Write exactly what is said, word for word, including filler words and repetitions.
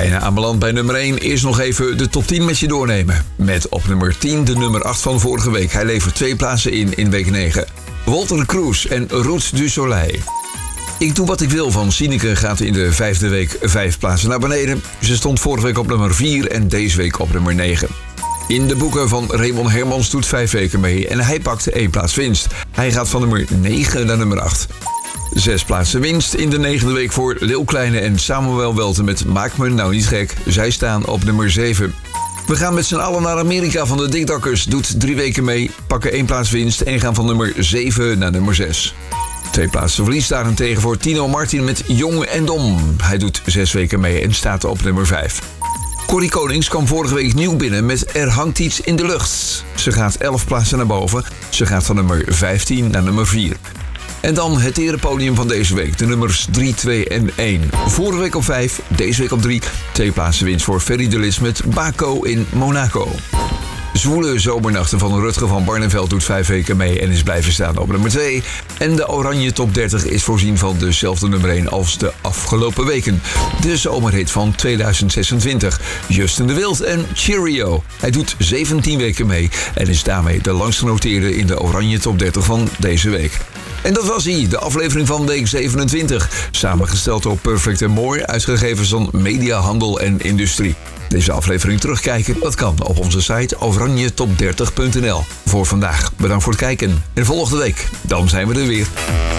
Bijna aanbeland bij nummer één. Eerst nog even de top tien met je doornemen. Met op nummer tien de nummer acht van vorige week. Hij levert twee plaatsen in in week negen. Walter Cruz en Route du Soleil. Ik doe wat ik wil van Sineke gaat in de vijfde week vijf plaatsen naar beneden. Ze stond vorige week op nummer vier en deze week op nummer negen. In de boeken van Raymond Hermans doet vijf weken mee en hij pakt één plaats winst. Hij gaat van nummer negen naar nummer acht. Zes plaatsen winst in de negende week voor Lil Kleine en Samuel Welten met Maak me nou niet gek. Zij staan op nummer zeven. We gaan met z'n allen naar Amerika van de Dikdakkers. Doet drie weken mee, pakken één plaats winst en gaan van nummer zeven naar nummer zes. Twee plaatsen verlies daarentegen voor Tino Martin met Jong en Dom. Hij doet zes weken mee en staat op nummer vijf. Corrie Konings kwam vorige week nieuw binnen met Er hangt iets in de lucht. Ze gaat elf plaatsen naar boven. Ze gaat van nummer vijftien naar nummer vier. En dan het erepodium van deze week. De nummers drie, twee en één. Vorige week op vijf, deze week op drie. Twee plaatsen winst voor Ferry de Lis met Baco in Monaco. Zwoele zomernachten van Rutger van Barneveld doet vijf weken mee en is blijven staan op nummer twee. En de Oranje Top dertig is voorzien van dezelfde nummer één als de afgelopen weken. De zomerhit van tweeduizend zesentwintig. Justin de Wild en Cheerio. Hij doet zeventien weken mee en is daarmee de langst genoteerde in de Oranje Top dertig van deze week. En dat was hij, de aflevering van week zevenentwintig. Samengesteld door Perfect and More, uitgegevens van Media, Handel en Industrie. Deze aflevering terugkijken, dat kan op onze site oranje top dertig punt n l. Voor vandaag, bedankt voor het kijken. En volgende week, dan zijn we er weer.